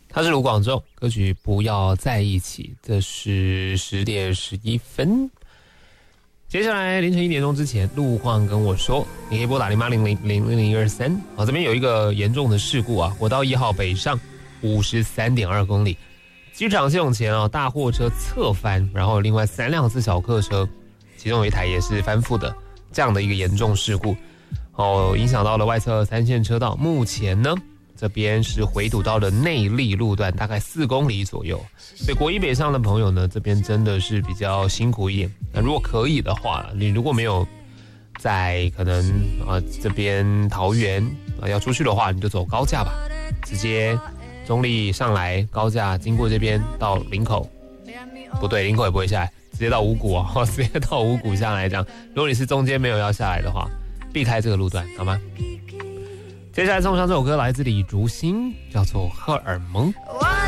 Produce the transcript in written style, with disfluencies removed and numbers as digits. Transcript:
他是卢广仲，歌曲不要在一起，这是10点11分。接下来凌晨1点钟之前，路况跟我说，你可以拨打0800000023。好，这边有一个严重的事故啊，国道1号北上53.2公里，机场系统前啊，大货车侧翻，然后另外3辆次小客车，其中有一台也是翻覆的，这样的一个严重事故，影响到了外侧3线车道。目前呢，这边是回堵到了内壢路段，大概4公里左右。所以国一北上的朋友呢，这边真的是比较辛苦一点。那如果可以的话，你如果没有在可能这边桃园要出去的话，你就走高架吧，直接中立上来高架，经过这边到林口，不对，林口也不会下来，直接到五股啊，直接到五股下来这样。如果你是中间没有要下来的话，避开这个路段好吗？接下来送上这首歌，来自李竹新，叫做《荷尔蒙》。